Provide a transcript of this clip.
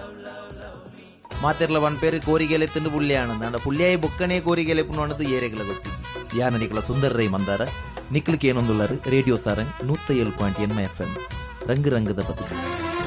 ಮಾತೆರ್ಲ ಒನ್ ಪೇರು ಕೋರಿಗೆಲೆ ತಿಂದು ಪುಳ್ಳಿಯಾನಂದ ಅಂಡ ಪುಳ್ಳಿಯಾಯಿ ಬೊಕ್ಕನೆ ಕೋರಿಗೆಲೆ ಪುಣ್ಣದು ಏರೆಗಳ ಗೊತ್ತಿ ಯಾನ ನಿಕಲ ಸುಂದರ ರೈ ಮಂದಾರ ನಿಕ್ಲಿಕ್ಕೆ ಏನೊಂದುಳ್ಳರು ರೇಡಿಯೋ ಸಾರಂಗ್ 107.8 FM ರಂಗು ರಂಗದ ಬದುಕು.